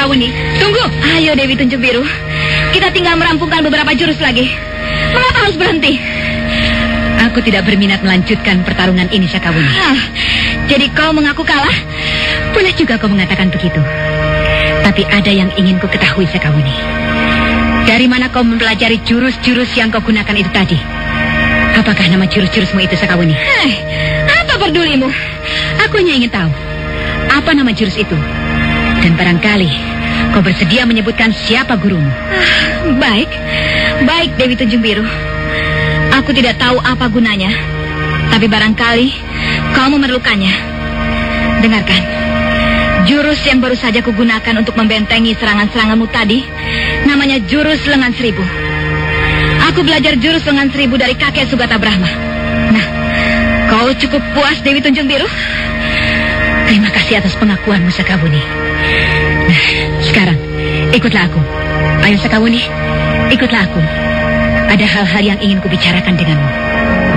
Sakawuni. Tunggu. Ayo Dewi Tunjung Biru. Kita tinggal merampungkan beberapa jurus lagi. Mengapa harus berhenti? Aku tidak berminat melanjutkan pertarungan ini, Sakawuni. Jadi kau mengaku kalah? Boleh juga kau mengatakan begitu. Tapi ada yang ingin ku ketahui, Sakawuni. Dari mana kau mempelajari jurus-jurus yang kau gunakan itu tadi? Apakah nama jurus-jurusmu itu, Sakawuni? Apa pedulimu? Aku hanya ingin tahu apa nama jurus itu. Dan barangkali kau bersedia menyebutkan siapa gurumu. Baik Dewi Tunjung Biru. Aku tidak tahu apa gunanya, tapi barangkali kau memerlukannya. Dengarkan, jurus yang baru saja kugunakan untuk membentengi serangan-seranganmu tadi namanya jurus lengan seribu. Aku belajar jurus lengan seribu dari kakek Sugata Brahma. Nah, kau cukup puas Dewi Tunjung Biru? Terima kasih atas pengakuanmu, Sakawuni. Nah, sekarang ikutlah aku. Ayo Sakawuni, ikutlah aku. Ada hal-hal yang ingin kubicarakan denganmu.